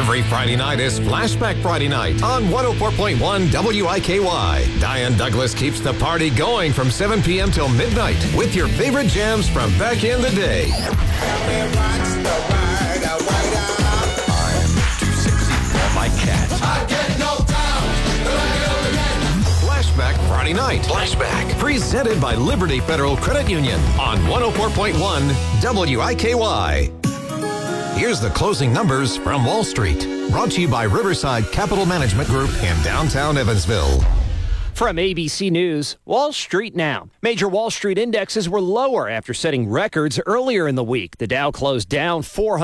Every Friday night is Flashback Friday night on 104.1 WIKY. Diane Douglas keeps the party going from 7 p.m. till midnight with your favorite jams from back in the day. I'm too sexy for my cat. I get knocked down. Flashback Friday night. Flashback. Presented by Liberty Federal Credit Union on 104.1 WIKY. Here's the closing numbers from Wall Street. Brought to you by Riverside Capital Management Group in downtown Evansville. From ABC News, Wall Street now. Major Wall Street indexes were lower after setting records earlier in the week. The Dow closed down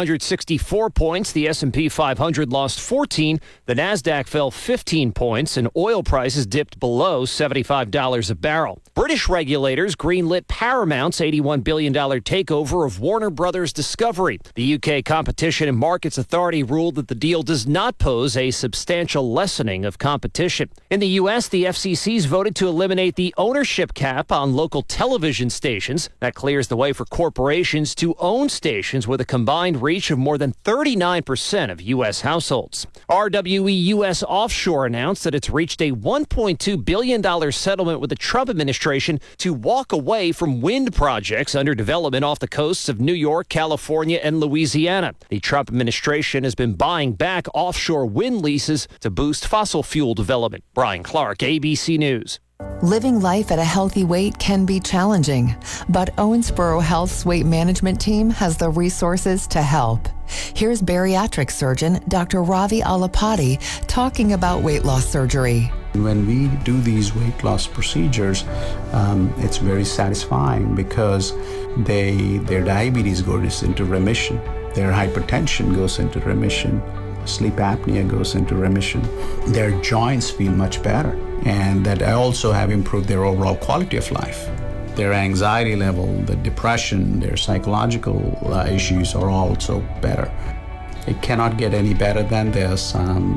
464 points. The S&P 500 lost 14. The Nasdaq fell 15 points, and oil prices dipped below $75 a barrel. British regulators greenlit Paramount's $81 billion takeover of Warner Brothers Discovery. The UK Competition and Markets Authority ruled that the deal does not pose a substantial lessening of competition. In the U.S., the FCC's voted to eliminate the ownership cap on local television stations. That clears the way for corporations to own stations with a combined reach of more than 39% of U.S. households. RWE U.S. Offshore announced that it's reached a $1.2 billion settlement with the Trump administration to walk away from wind projects under development off the coasts of New York, California, and Louisiana. The Trump administration has been buying back offshore wind leases to boost fossil fuel development. Brian Clark, ABC News. Living life at a healthy weight can be challenging, but Owensboro Health's weight management team has the resources to help. Here's bariatric surgeon Dr. Ravi Alapati talking about weight loss surgery. When we do these weight loss procedures, it's very satisfying because their diabetes goes into remission, their hypertension goes into remission, sleep apnea goes into remission, their joints feel much better, and that also have improved their overall quality of life. Their anxiety level, the depression, their psychological issues are also better. It cannot get any better than this,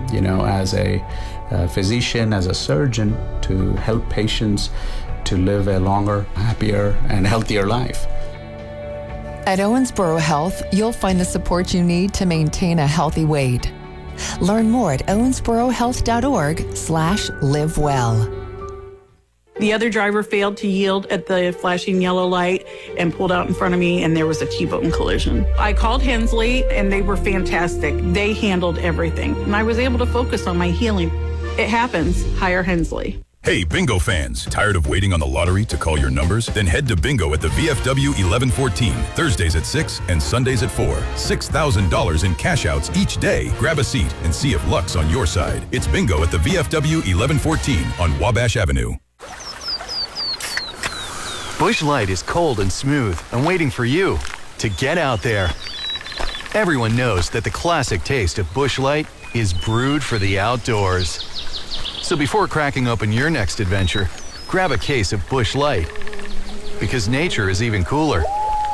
as a physician, as a surgeon, to help patients to live a longer, happier, and healthier life. At Owensboro Health, you'll find the support you need to maintain a healthy weight. Learn more at owensborohealth.org/livewell. The other driver failed to yield at the flashing yellow light and pulled out in front of me, and there was a T-bone collision. I called Hensley, and they were fantastic. They handled everything, and I was able to focus on my healing. It happens. Hire Hensley. Hey, bingo fans, tired of waiting on the lottery to call your numbers? Then head to bingo at the VFW 1114, Thursdays at 6 and Sundays at 4. $6,000 in cash outs each day. Grab a seat and see if luck's on your side. It's bingo at the VFW 1114 on Wabash Avenue. Busch Light is cold and smooth and waiting for you to get out there. Everyone knows that the classic taste of Busch Light is brewed for the outdoors. So before cracking open your next adventure, grab a case of Busch Light, because nature is even cooler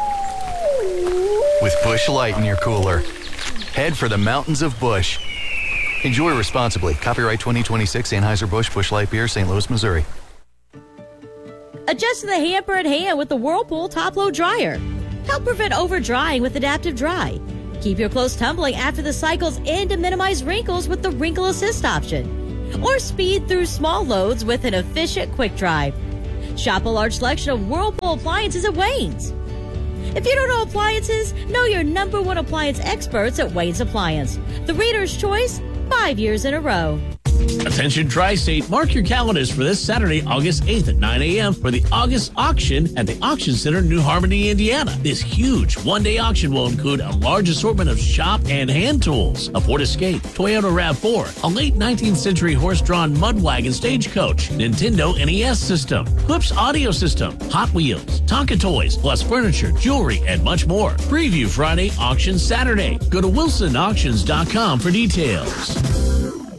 with Busch Light in your cooler. Head for the mountains of Busch. Enjoy responsibly. Copyright 2026 Anheuser-Busch Busch Light Beer, St. Louis, Missouri. Adjust the hamper and hand with the Whirlpool Top-Load Dryer. Help prevent over-drying with Adaptive Dry. Keep your clothes tumbling after the cycles and to minimize wrinkles with the Wrinkle Assist option. Or speed through small loads with an efficient quick dry. Shop a large selection of Whirlpool appliances at Wayne's. If you don't know appliances, know your #1 appliance experts at Wayne's Appliance. The Reader's Choice, 5 years in a row. Attention Tri-State, mark your calendars for this Saturday, August 8th at 9 a.m. for the August auction at the Auction Center in New Harmony, Indiana. This huge one-day auction will include a large assortment of shop and hand tools, a Ford Escape, Toyota RAV4, a late 19th century horse-drawn mud wagon stagecoach, Nintendo NES system, Clips audio system, Hot Wheels, Tonka toys, plus furniture, jewelry, and much more. Preview Friday, auction Saturday. Go to wilsonauctions.com for details.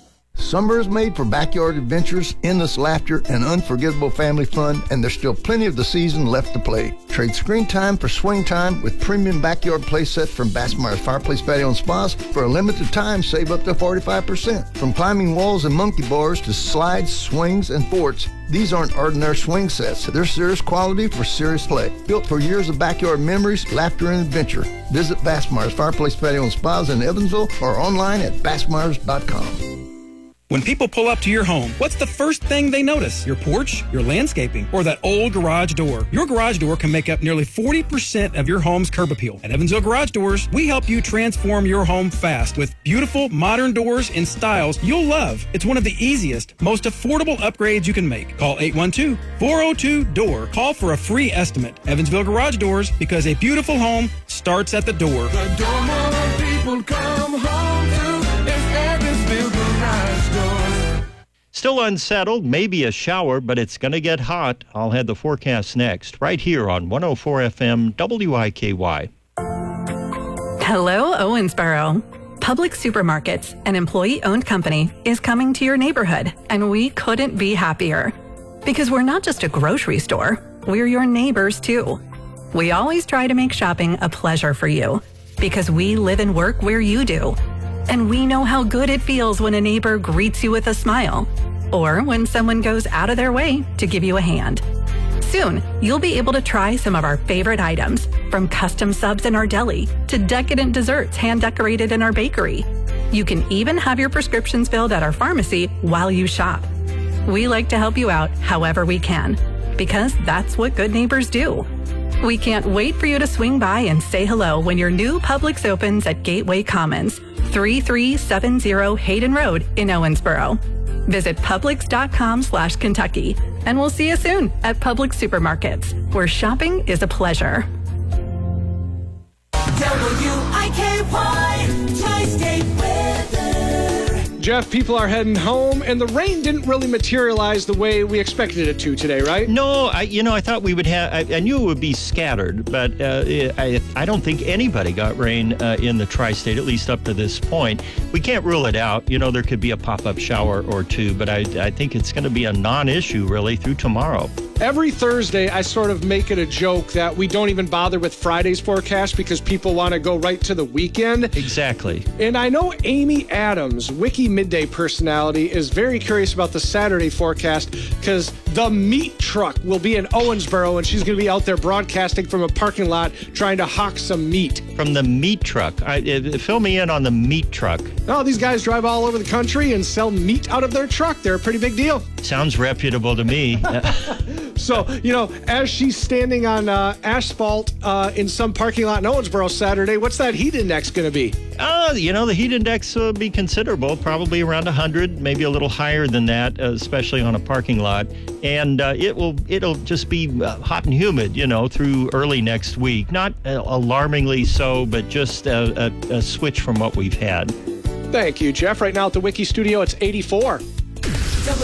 Summer is made for backyard adventures, endless laughter, and unforgettable family fun, and there's still plenty of the season left to play. Trade screen time for swing time with premium backyard play sets from Bassmeyer's Fireplace Patio and Spas. For a limited time, save up to 45%. From climbing walls and monkey bars to slides, swings, and forts, these aren't ordinary swing sets. They're serious quality for serious play. Built for years of backyard memories, laughter, and adventure. Visit Bassmeyer's Fireplace Patio and Spas in Evansville or online at bassmeyers.com. When people pull up to your home, what's the first thing they notice? Your porch, your landscaping, or that old garage door? Your garage door can make up nearly 40% of your home's curb appeal. At Evansville Garage Doors, we help you transform your home fast with beautiful modern doors in styles you'll love. It's one of the easiest, most affordable upgrades you can make. Call 812-402-DOOR. Call for a free estimate. Evansville Garage Doors, because a beautiful home starts at the door. The door more people come home to is Evansville Garage Doors. Still unsettled, maybe a shower, but it's going to get hot. I'll have the forecast next, right here on 104 FM WIKY. Hello, Owensboro. Publix Supermarkets, an employee-owned company, is coming to your neighborhood, and we couldn't be happier. Because we're not just a grocery store, we're your neighbors, too. We always try to make shopping a pleasure for you, because we live and work where you do. And we know how good it feels when a neighbor greets you with a smile, or when someone goes out of their way to give you a hand. Soon, you'll be able to try some of our favorite items, from custom subs in our deli to decadent desserts hand-decorated in our bakery. You can even have your prescriptions filled at our pharmacy while you shop. We like to help you out however we can, because that's what good neighbors do. We can't wait for you to swing by and say hello when your new Publix opens at Gateway Commons, 3370 Hayden Road in Owensboro. Visit Publix.com/Kentucky, and we'll see you soon at Publix Supermarkets, where shopping is a pleasure. WIKY Tri-State Weather. Jeff, people are heading home, and the rain didn't really materialize the way we expected it to today, right? No, I thought we would have, I knew it would be scattered, but I don't think anybody got rain in the tri-state, at least up to this point. We can't rule it out. There could be a pop-up shower or two, but I think it's going to be a non-issue, really, through tomorrow. Every Thursday, I sort of make it a joke that we don't even bother with Friday's forecast because people want to go right to the weekend. Exactly. And I know Amy Adams, Wiki Midday personality, is very curious about the Saturday forecast because the meat truck will be in Owensboro and she's going to be out there broadcasting from a parking lot trying to hawk some meat. From the meat truck. Fill me in on the meat truck. Oh, these guys drive all over the country and sell meat out of their truck. They're a pretty big deal. Sounds reputable to me. So, as she's standing on asphalt in some parking lot in Owensboro Saturday, what's that heat index going to be? The heat index will be considerable, probably around 100, maybe a little higher than that, especially on a parking lot. And it'll just be hot and humid, through early next week. Not alarmingly so, but just a switch from what we've had. Thank you, Jeff. Right now at the Wiki Studio, it's 84.